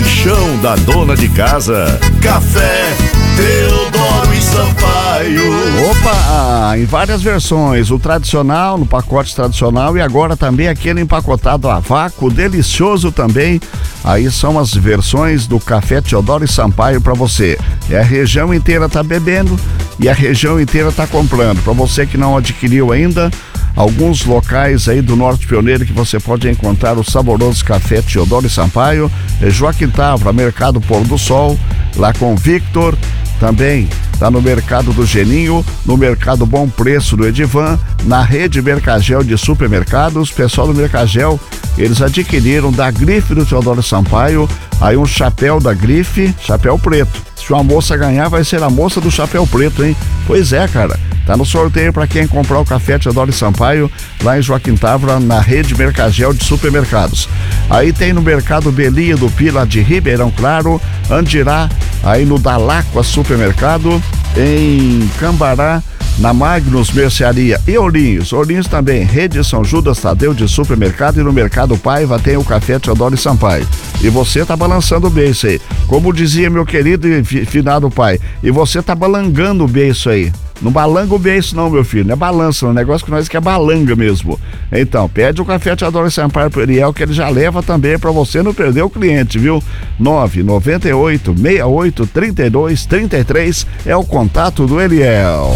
paixão da dona de casa. Café Teodoro e Sampaio. Opa, em várias versões, o tradicional, no pacote tradicional, e agora também aquele empacotado a vácuo, delicioso também. Aí são as versões do Café Teodoro e Sampaio para você. A região inteira tá bebendo e a região inteira tá comprando. Para você que não adquiriu ainda, alguns locais aí do Norte Pioneiro que você pode encontrar o saboroso Café Teodoro e Sampaio, Joaquim Távora, Mercado Pôr do Sol, lá com Victor, também tá no Mercado do Geninho, no Mercado Bom Preço do Edivan, na rede Mercagel de supermercados. Pessoal do Mercagel, eles adquiriram da grife do Teodoro Sampaio aí um chapéu da grife, chapéu preto. Se uma moça ganhar, vai ser a moça do chapéu preto, hein? Pois é, cara. Tá no sorteio para quem comprar o Café Teodoro e Sampaio lá em Joaquim Távora, na rede Mercagel de supermercados. Aí tem no Mercado Belinha do Pila de Ribeirão Claro, Andirá, aí no Dalacqua Supermercado, em Cambará, na Magnus Mercearia e Ourinhos também, rede São Judas Tadeu de supermercado, e no Mercado Paiva tem o Café Teodoro e Sampaio. E você tá balançando o beiço aí, como dizia meu querido e finado pai, e você tá balangando o beiço aí. Não balanga o beiço não, meu filho, não é balança, é um negócio que nós que é balanga mesmo. Então, pede o Café Teodoro e Sampaio pro Eliel, que ele já leva também pra você não perder o cliente, viu? 998-68-32-33 é o contato do Eliel.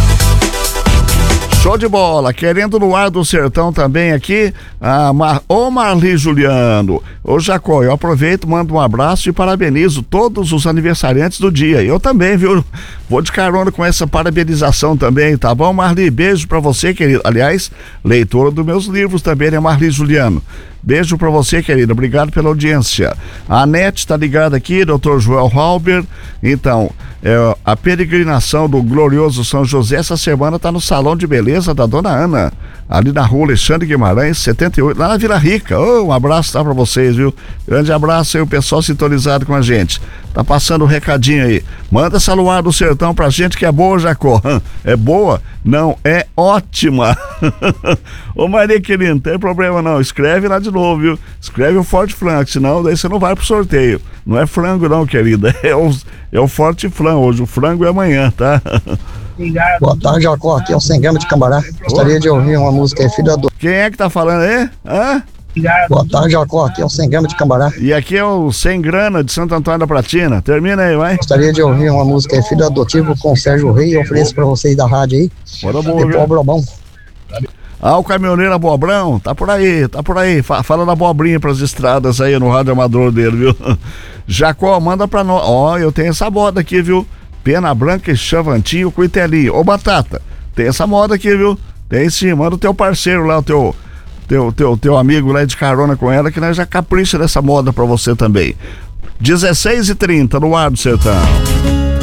Show de bola, querendo no ar do sertão também aqui, ô Marli Juliano, ô Jacó, eu aproveito, mando um abraço e parabenizo todos os aniversariantes do dia, eu também, viu, vou de carona com essa parabenização também, tá bom, Marli? Beijo pra você, querido, aliás, leitora dos meus livros também, né, Marli Juliano? Beijo pra você, querida, obrigado pela audiência. A Anete tá ligada aqui, Dr. Joel Halber. Então, a peregrinação do glorioso São José essa semana tá no Salão de Beleza da Dona Ana, ali na rua Alexandre Guimarães, 78, lá na Vila Rica. Um abraço tá pra vocês, viu? Grande abraço aí, o pessoal sintonizado com a gente. Tá passando um recadinho aí. Manda essa luar do sertão pra gente que é boa, Jacó. É boa? Não, é ótima. Ô Maria querida, não tem problema não, escreve lá de novo, viu? Escreve o Forte Frango, senão daí você não vai pro sorteio. Não é frango não, querida, é o Forte Frango, hoje o frango é amanhã, tá? Boa tarde, Jacó, aqui é o Sem Gama de Cambará. Gostaria de ouvir uma música aí, Filho da Dor. Quem é que tá falando aí? Hã? Boa tarde, Jacó, aqui é o Sem Gama de Cambará. E aqui é o Sem Grana de Santo Antônio da Pratina. Termina aí, vai. Gostaria de ouvir uma música aí, Filho Adotivo, com o Sérgio Rei. Eu ofereço pra vocês da rádio aí. Bora boa, de Pobrobão. O caminhoneiro Abobrão, tá por aí. Fala da abobrinha pras estradas aí no rádio amador dele, viu? Jacó, manda pra nós. Eu tenho essa moda aqui, viu? Pena branca e chavantinho com itelinho. Ô, Batata, tem essa moda aqui, viu? Tem sim, manda o teu parceiro lá, o teu amigo lá de carona com ela, que nós já capricha dessa moda pra você também. 16h30 no ar do sertão.